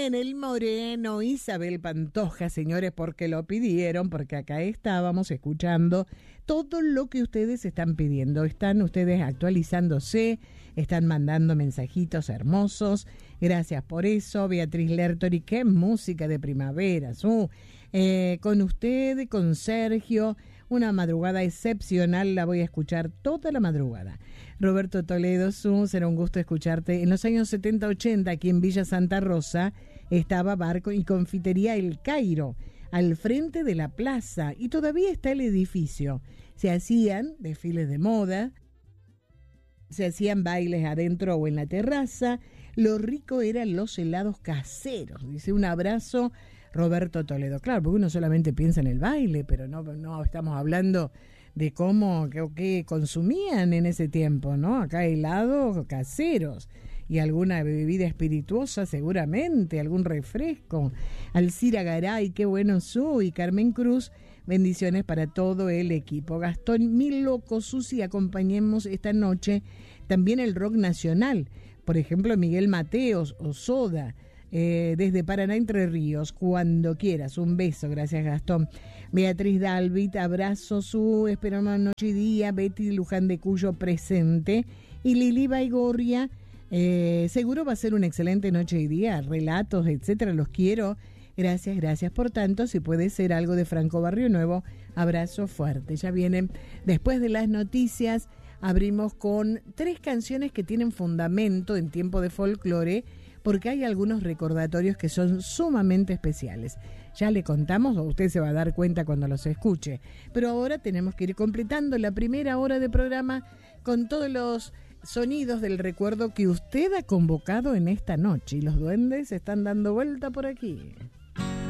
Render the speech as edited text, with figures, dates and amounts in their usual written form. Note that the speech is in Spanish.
El Moreno, Isabel Pantoja, señores, porque lo pidieron, porque acá estábamos escuchando todo lo que ustedes están pidiendo. Están ustedes actualizándose, están mandando mensajitos hermosos. Gracias por eso, Beatriz Lertori, qué música de primavera. Con usted, con Sergio, una madrugada excepcional, la voy a escuchar toda la madrugada. Roberto Toledo, será un gusto escucharte. En los años 70-80, aquí en Villa Santa Rosa, estaba Barco y Confitería El Cairo, al frente de la plaza, y todavía está el edificio. Se hacían desfiles de moda, se hacían bailes adentro o en la terraza. Lo rico eran los helados caseros. Dice, un abrazo, Roberto Toledo. Claro, porque uno solamente piensa en el baile, pero no estamos hablando de cómo, qué consumían en ese tiempo, ¿no? Acá helados caseros y alguna bebida espirituosa seguramente, algún refresco. Alcira Garay, qué bueno y Carmen Cruz, bendiciones para todo el equipo. Gastón, mil locos, Susi, acompañemos esta noche también el rock nacional. Por ejemplo, Miguel Mateos o Soda, desde Paraná, Entre Ríos, cuando quieras. Un beso, gracias Gastón. Beatriz Dalvit, abrazo, esperamos noche y día. Betty Luján de Cuyo presente. Y Lili Baigorria, seguro va a ser una excelente noche y día. Relatos, etcétera, los quiero. Gracias por tanto. Si puede ser algo de Franco Barrio Nuevo, abrazo fuerte. Ya vienen, después de las noticias, abrimos con 3 canciones que tienen fundamento en tiempo de folclore, porque hay algunos recordatorios que son sumamente especiales. Ya le contamos, o usted se va a dar cuenta cuando los escuche. Pero ahora tenemos que ir completando la primera hora de programa con todos los sonidos del recuerdo que usted ha convocado en esta noche. Y los duendes están dando vuelta por aquí.